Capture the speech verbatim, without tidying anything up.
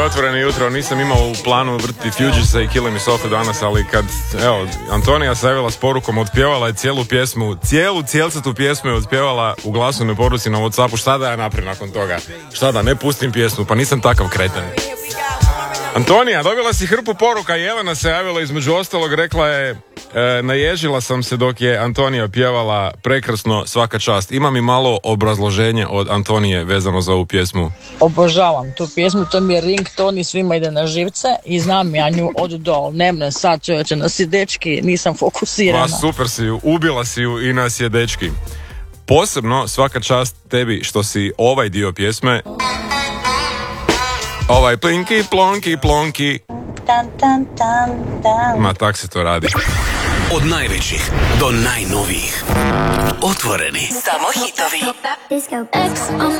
je Otvoreno jutro, nisam imao u planu vrtiti Fugisa i Killing Me Softly danas, ali kad, evo, Antonija se javila s porukom, otpjevala je cijelu pjesmu, cijelu cijelcatu pjesmu je otpjevala u glasovnoj poruci na Whatsappu, šta da ja napravim nakon toga? Šta da, ne pustim pjesmu, pa nisam takav kretan. Antonija, dobila si hrpu poruka, Jelena se javila između ostalog, rekla je, e, naježila sam se dok je Antonija pjevala prekrasno, svaka čast. Ima mi malo obrazloženje od Antonije vezano za ovu pjesmu. Obožavam tu pjesmu, to mi je rington i svima ide na živce i znam ja nju od do, nemne sad čovječe na dečki, nisam fokusirana. Ma super si ju, ubila si ju i nas je dečki. Posebno svaka čast tebi što si ovaj dio pjesme, ovaj plinki, plonki, plonki. Tan, tan, tan, tan. Ma tak se to radi. Od najvećih do najnovijih. Otvoreni. Samo hitovi. Ex on